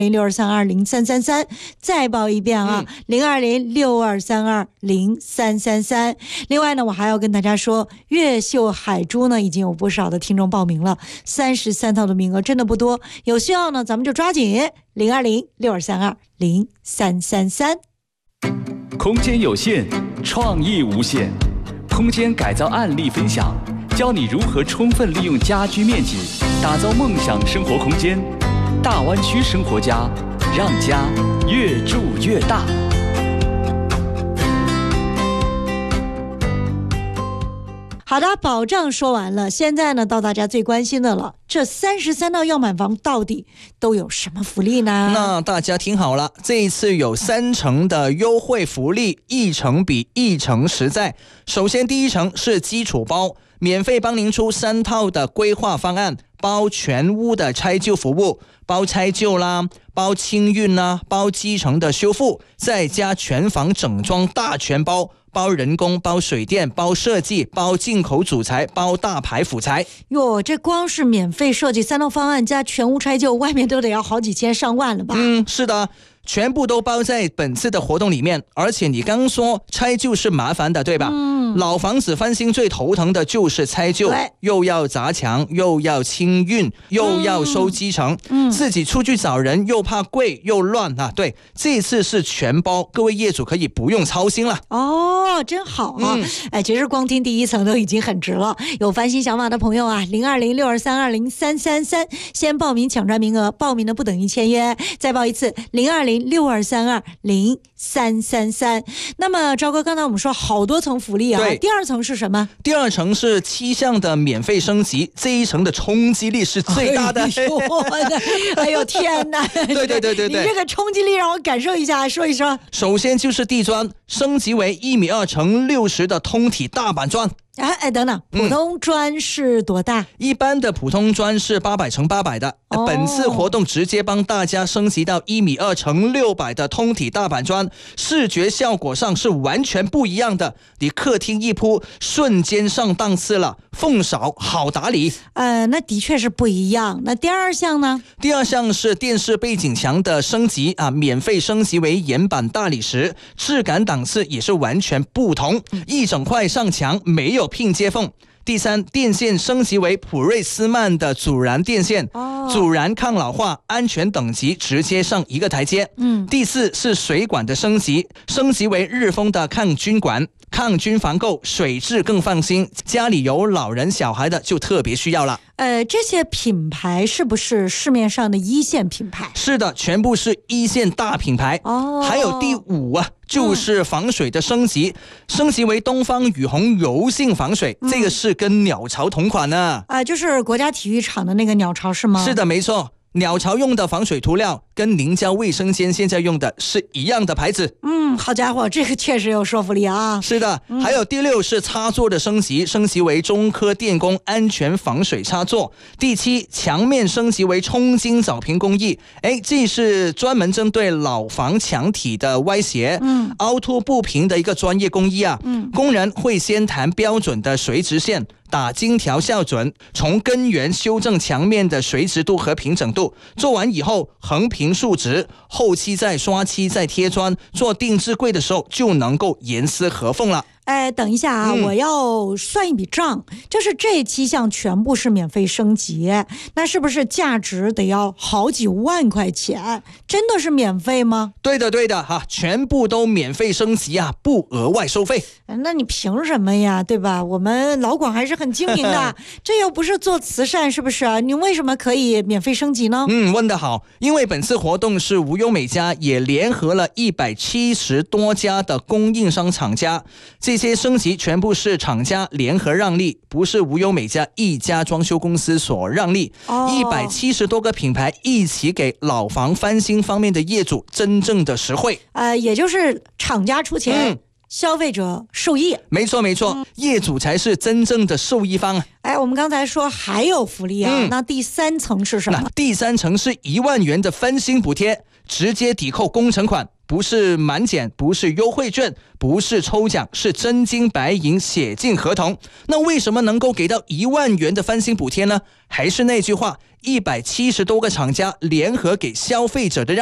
0262320333，再报一遍啊，0262320333。另外呢，我还要跟大家说，越秀海珠呢已经有不少的听众报名了，33套的名额真的不多，有需要呢咱们就抓紧，02062320333。 空间有限，创意无限，空间改造案例分享，教你如何充分利用家居面积，打造梦想生活空间。大湾区生活家，让家越住越大。 好的，保障说完了，现在呢到大家最关心的了，这33套样板房到底都有什么福利呢？ 那大家听好了，这一次有3成的优惠福利，1成比1成实在。首先第1成是基础包，免费帮您出3套的规划方案，包全屋的拆旧服务，包拆旧啦，包清运啦，包基层的修复，再加全房整装大全包，包人工，包水电，包设计，包进口主材，包大牌辅材。 哟，这光是免费设计3套方案加全屋拆旧，外面都得要好几千上万了吧？ 是的，全部都包在本次的活动里面。而且你刚说拆旧是麻烦的，对吧？老房子翻新最头疼的就是拆旧，又要砸墙，又要清运，又要收基层，自己出去找人又怕贵又乱啊。对，这次是全包，各位业主可以不用操心了。 哦，真好啊！其实光听第1层都已经很值了。有翻新想法的朋友啊，0262320333，先报名抢占名额，报名的不等于签约。再报一次，0262320333。那么赵哥，刚才我们说好多层福利啊，第2层是什么？第 2层是7项的免费升级，这一层的冲击力是最大的。 哎呦天哪！ 对， 你这个冲击力让我感受一下，说一说。 首先就是地砖升级为1.2米乘60的通体大板砖。 等等，普通砖是多大？ 一般的普通砖是800乘800的，本次活动直接帮大家升级到1.2米乘600的通体大板砖，视觉效果上是完全不一样的。你客厅一铺，瞬间上档次了，缝少好打理。 那的确是不一样。那第2项呢？ 第2项是电视背景墙的升级啊，免费升级为岩板大理石，质感档次也是完全不同，一整块上墙没有拼接缝。第3，电线升级为普瑞斯曼的阻燃电线，阻燃抗老化，安全等级直接上一个台阶。第4是水管的升级为日丰的抗菌管，抗菌防垢，水质更放心，家里有老人小孩的就特别需要了。 这些品牌是不是市面上的1线品牌？ 是的，全部是1线大品牌。还有第5啊，就是防水的升级为东方雨虹柔性防水，这个是跟鸟巢同款呢。 就是国家体育场的那个鸟巢是吗？ 是的，没错。鸟巢用的防水涂料跟凝胶卫生间现在用的是一样的牌子。 好家伙，这个确实有说服力啊。 是的，还有第6是插座的升级为中科电工安全防水插座。第7，墙面升级为冲晶藻平工艺，这是专门针对老房墙体的歪斜、凹凸不平的一个专业工艺啊。工人会先弹标准的垂直线，打金条校准，从根源修正墙面的垂直度和平整度，做完以后横平竖直，后期再刷漆再贴砖，做定制柜的时候就能够严丝合缝了。 等一下啊，我要算一笔账，就是这7项全部是免费升级，那是不是价值得要好几万块钱？真的是免费吗？ 对的哈，全部都免费升级啊，不额外收费。 那你凭什么呀，对吧？我们老广还是很精明的，这又不是做慈善，是不是啊？你为什么可以免费升级呢？ 问得好，因为本次活动是无忧美家也联合了170多家的供应商厂家，这些升级全部是厂家联合让利，不是无忧美家一家装修公司所让利。170多个品牌一起给老房翻新方面的业主真正的实惠。 也就是厂家出钱， 消费者受益。 没错没错，业主才是真正的受益方。 我们刚才说还有福利啊，那第3层是什么？ 那第3层是1万元的翻新补贴，直接抵扣工程款，不是满减，不是优惠券，不是抽奖，是真金白银写进合同。那为什么能够给到1万元的翻新补贴呢？还是那句话，170多个厂家联合给消费者的